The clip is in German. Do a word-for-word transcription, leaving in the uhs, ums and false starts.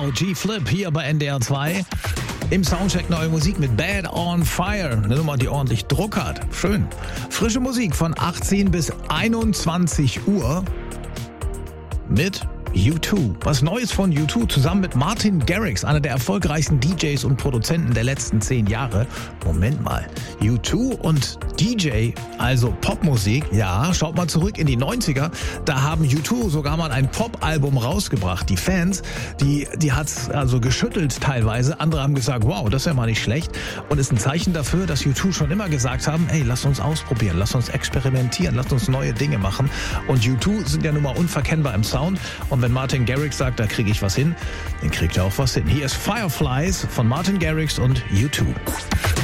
Genau, G-Flip hier bei N D R zwei. Im Soundcheck neue Musik mit Bad on Fire. Eine Nummer, die ordentlich Druck hat. Schön. Frische Musik von achtzehn bis einundzwanzig Uhr mit U zwei. Was Neues von U zwei zusammen mit Martin Garrix, einer der erfolgreichsten D Js und Produzenten der letzten zehn Jahre. Moment mal, U zwei und D J, also Popmusik. Ja, schaut mal zurück in die neunziger. Da haben U zwei sogar mal ein Pop-Album rausgebracht. Die Fans, die, die hat's also geschüttelt teilweise. Andere haben gesagt, wow, das ist ja mal nicht schlecht. Und ist ein Zeichen dafür, dass U zwei schon immer gesagt haben, ey, lass uns ausprobieren, lass uns experimentieren, lass uns neue Dinge machen. Und U zwei sind ja nun mal unverkennbar im Sound. Und wenn Martin Garrix sagt, da kriege ich was hin, dann kriegt er auch was hin. Hier ist Fireflies von Martin Garrix und U zwei.